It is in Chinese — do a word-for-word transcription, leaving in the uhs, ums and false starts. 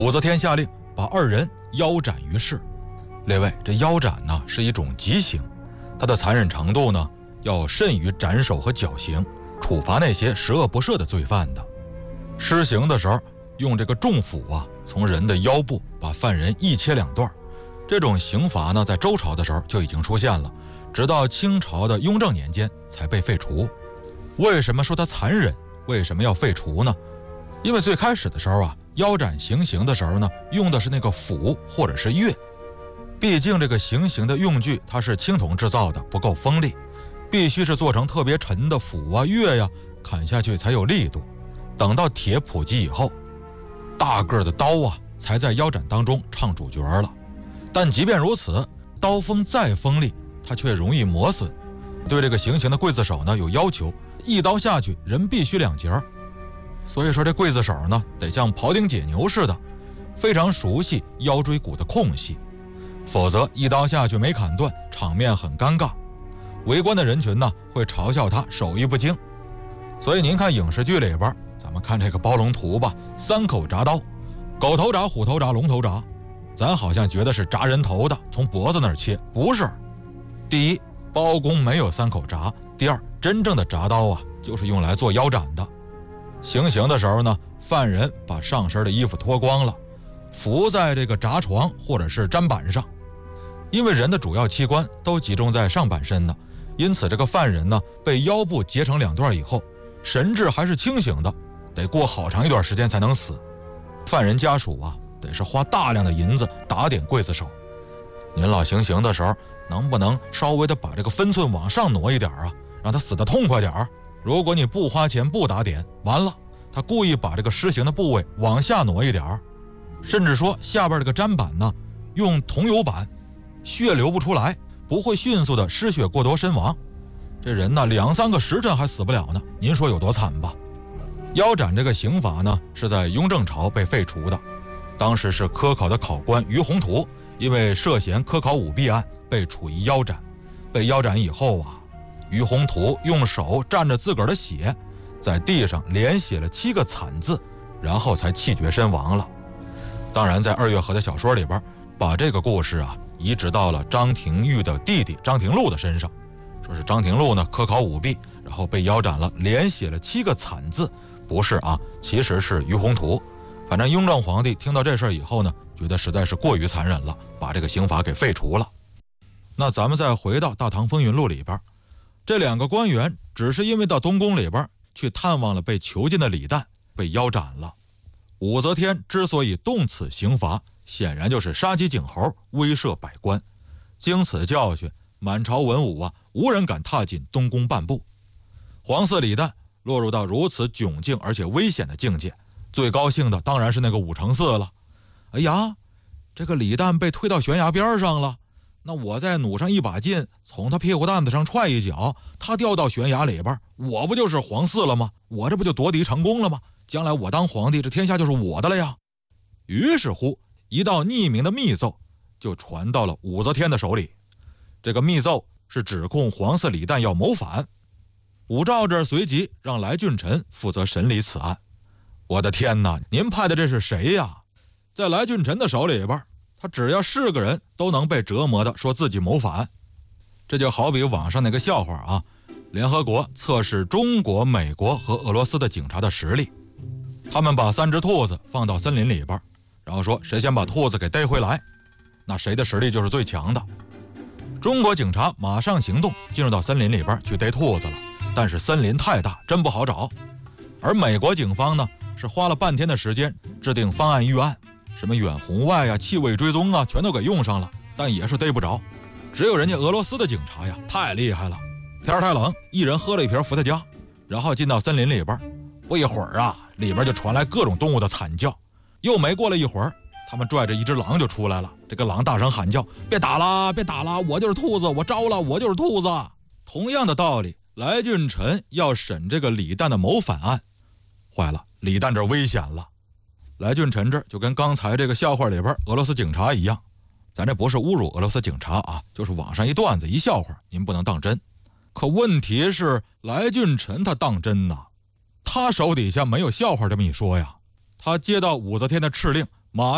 武则天下令把二人腰斩于市。列位，这腰斩呢是一种极刑，它的残忍程度呢要甚于斩首和绞刑，处罚那些十恶不赦的罪犯的。施行的时候用这个重斧啊，从人的腰部把犯人一切两段。这种刑罚呢在周朝的时候就已经出现了，直到清朝的雍正年间才被废除。为什么说它残忍？为什么要废除呢？因为最开始的时候啊，腰斩行刑的时候呢，用的是那个斧或者是钺。毕竟这个行刑的用具它是青铜制造的，不够锋利，必须是做成特别沉的斧啊钺呀，砍下去才有力度。等到铁普及以后，大个的刀啊才在腰斩当中唱主角了。但即便如此，刀锋再锋利，它却容易磨损。对这个行刑的刽子手呢有要求，一刀下去人必须两截。所以说这刽子手呢得像庖丁解牛似的，非常熟悉腰椎骨的空隙，否则一刀下去没砍断，场面很尴尬。围观的人群呢会嘲笑他手艺不精。所以您看影视剧里边，咱们看这个包龙图吧，三口铡刀，狗头铡、虎头铡、龙头铡，咱好像觉得是铡人头的，从脖子那儿切，不是。第一，包公没有三口铡；第二，真正的铡刀啊就是用来做腰斩的。行刑的时候呢，犯人把上身的衣服脱光了，伏在这个铡床或者是砧板上。因为人的主要器官都集中在上半身呢，因此这个犯人呢被腰部截成两段以后，神志还是清醒的，得过好长一段时间才能死。犯人家属啊得是花大量的银子打点刽子手。您老行刑的时候能不能稍微的把这个分寸往上挪一点啊，让他死得痛快点儿？如果你不花钱不打点，完了他故意把这个施行的部位往下挪一点儿，甚至说下边这个砧板呢用桐油板，血流不出来，不会迅速的失血过多身亡，这人呢两三个时辰还死不了呢，您说有多惨吧？腰斩这个刑罚呢是在雍正朝被废除的，当时是科考的考官于宏图因为涉嫌科考舞弊案被处以腰斩。被腰斩以后啊，于宏图用手蘸着自个儿的血，在地上连写了七个惨字，然后才气绝身亡了。当然在二月河的小说里边，把这个故事啊移植到了张廷玉的弟弟张廷禄的身上，说是张廷禄呢科考舞弊，然后被腰斩了，连写了七个惨字。不是啊，其实是于宏图。反正雍正皇帝听到这事儿以后呢，觉得实在是过于残忍了，把这个刑罚给废除了。那咱们再回到《大唐风云录》里边，这两个官员只是因为到东宫里边去探望了被囚禁的李旦，被腰斩了。武则天之所以动此刑罚，显然就是杀鸡儆猴，威慑百官。经此教训，满朝文武啊，无人敢踏进东宫半步。皇嗣李旦落入到如此窘境而且危险的境界，最高兴的当然是那个武承嗣了。哎呀，这个李旦被推到悬崖边上了，那我再弩上一把劲，从他屁股蛋子上踹一脚，他掉到悬崖里边，我不就是皇嗣了吗？我这不就夺嫡成功了吗？将来我当皇帝，这天下就是我的了呀。于是乎，一道匿名的密奏就传到了武则天的手里。这个密奏是指控皇嗣李旦要谋反。武曌这随即让来俊臣负责审理此案。我的天哪，您派的这是谁呀？在来俊臣的手里边，他只要是个人都能被折磨的说自己谋反。这就好比网上那个笑话啊，联合国测试中国、美国和俄罗斯的警察的实力。他们把三只兔子放到森林里边，然后说谁先把兔子给逮回来，那谁的实力就是最强的。中国警察马上行动，进入到森林里边去逮兔子了，但是森林太大，真不好找。而美国警方呢，是花了半天的时间制定方案预案，什么远红外啊、气味追踪啊，全都给用上了，但也是逮不着。只有人家俄罗斯的警察呀，太厉害了。天太冷，一人喝了一瓶伏特加，然后进到森林里边，不一会儿啊，里边就传来各种动物的惨叫。又没过了一会儿，他们拽着一只狼就出来了。这个狼大声喊叫：“别打了，别打了，我就是兔子，我招了，我就是兔子。”同样的道理，来俊臣要审这个李旦的谋反案，坏了，李旦这危险了。来俊臣这就跟刚才这个笑话里边俄罗斯警察一样，咱这不是侮辱俄罗斯警察啊，就是网上一段子一笑话，您不能当真。可问题是来俊臣他当真呐，他手底下没有笑话这么一说呀。他接到武则天的敕令，